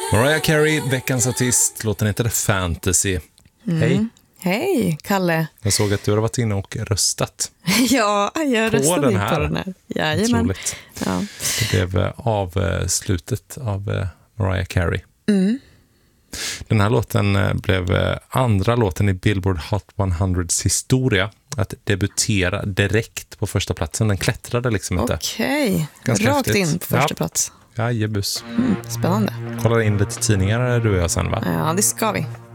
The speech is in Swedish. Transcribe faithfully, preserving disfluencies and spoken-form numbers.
Mariah Carey, veckans artist. Låten heter Fantasy. Mm. Hej. Hej, Kalle. Jag såg att du har varit inne och röstat. Ja, jag röstade den här. på den här. Jajamän. Ja. Det blev avslutet av Mariah Carey. Mm. Den här låten blev andra låten i Billboard Hot hundras historia att debutera direkt på första platsen. Den klättrade liksom inte. Okej, rakt häftigt. In på första ja. plats. Ja, jebus. Mm, spännande. Kolla in lite tidningar du och jag sen, va? Ja, det ska vi.